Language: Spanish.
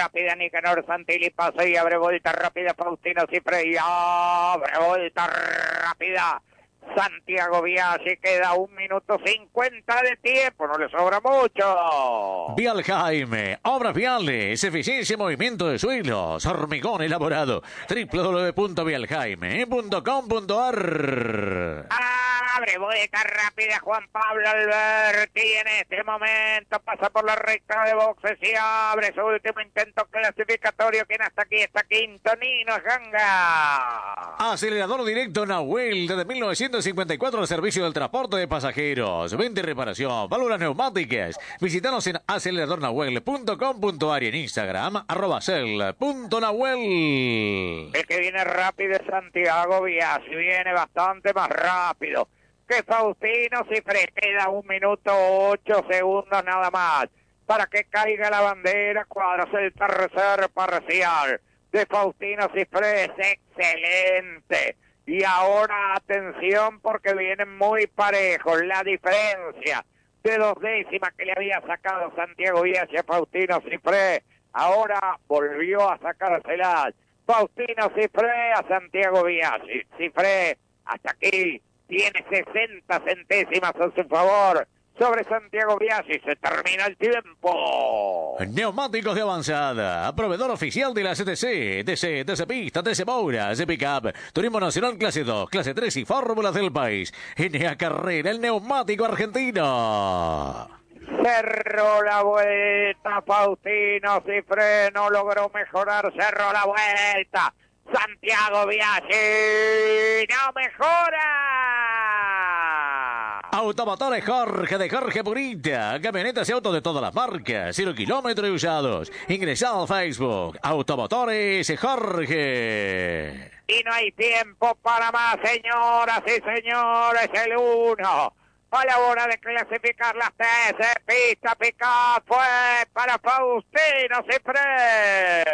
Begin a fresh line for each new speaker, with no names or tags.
rápida Nicanor Santilli, pasa y abre vuelta rápida Faustino Cifre y abre vuelta rápida Santiago Biaggi. Queda 1 minuto 50 de tiempo, no le sobra mucho.
Vial Jaime, obras viales, eficiencia y movimiento de suelos, hormigón elaborado, www.vieljaime.com.ar.
Abre vuelta rápida Juan Pablo Alberti, en este momento pasa por la recta de boxes y abre su último intento clasificatorio. Quien hasta aquí está quinto, Nino Janga.
Acelerador directo Nahuel, desde 1954 al servicio del transporte de pasajeros, venta y reparación, válvulas neumáticas. Visítanos en aceleradornahuel.com.ar y en Instagram @cel.nahuel.
El que viene rápido es Santiago Biaggi, viene bastante más rápido que Faustino Cifre. Queda 1 minuto 8 segundos nada más para que caiga la bandera. Cuadros el tercer parcial de Faustino Cifre es excelente. Y ahora atención porque vienen muy parejos. La diferencia de 2 décimas que le había sacado Santiago Biaggi a Faustino Cifre, ahora volvió a sacársela Faustino Cifre a Santiago Biaggi. Cifre hasta aquí tiene 60 centésimas a su favor sobre Santiago Biaggi. Se termina el tiempo.
Neumáticos de avanzada, proveedor oficial de la CTC, TC Pista, TC Moura, TC Pickup, Turismo Nacional Clase 2, Clase 3 y Fórmulas del país. NA Carrera, el neumático argentino.
Cerró la vuelta Faustino Cifre, no logró mejorar, cerró la vuelta Santiago Biaggi, no mejora.
Automotores Jorge de Jorge Purita, camionetas y autos de todas las marcas, 0 kilómetros y usados. Ingresá al Facebook, Automotores Jorge.
Y no hay tiempo para más, señoras y señores, el 1 a la hora de clasificar las TC Pista Pickup fue para Faustino Cifre.